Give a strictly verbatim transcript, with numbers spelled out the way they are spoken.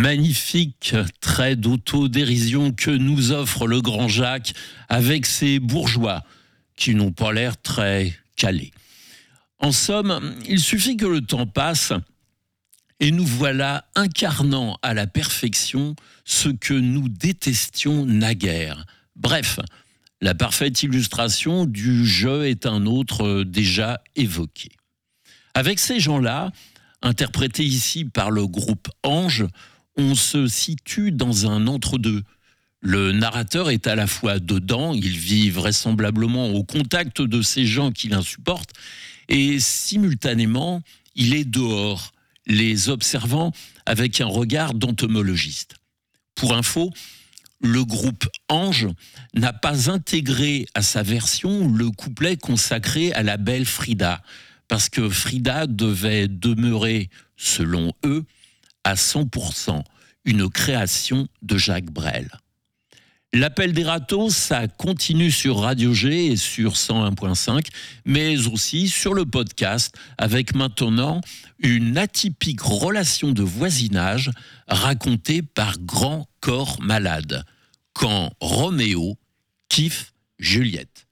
Magnifique trait d'autodérision que nous offre le grand Jacques avec ses bourgeois qui n'ont pas l'air très calés. En somme, il suffit que le temps passe et nous voilà incarnant à la perfection ce que nous détestions naguère. Bref, la parfaite illustration du jeu est un autre déjà évoqué. Avec ces gens-là, interprétés ici par le groupe Ange, on se situe dans un entre-deux. Le narrateur est à la fois dedans, il vit vraisemblablement au contact de ces gens qui l'insupportent, et simultanément, il est dehors, les observant avec un regard d'entomologiste. Pour info, le groupe Ange n'a pas intégré à sa version le couplet consacré à la belle Frida, parce que Frida devait demeurer, selon eux, à cent pour cent une création de Jacques Brel. L'appel des râteaux, ça continue sur Radio G et sur cent un point cinq, mais aussi sur le podcast, avec maintenant une atypique relation de voisinage racontée par Grand Corps Malade, quand Roméo kiffe Juliette.